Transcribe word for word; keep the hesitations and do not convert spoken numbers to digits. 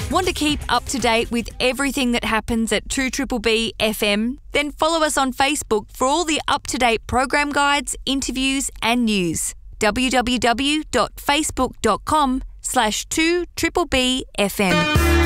Want to keep up to date with everything that happens at two B B B F M? Then follow us on Facebook for all the up-to-date program guides, interviews and news. w w w dot facebook dot com slash two B B B F M.